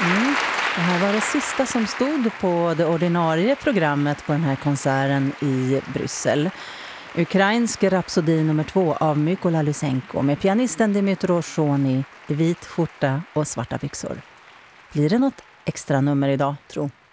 Mm. Det här var det sista som stod på det ordinarie programmet på den här konserten i Bryssel. Ukrainsk rapsodi nummer 2 av Mykola Lysenko med pianisten Dmytro Rozhony i vit skjorta och svarta byxor. Blir det något extra nummer idag, tro?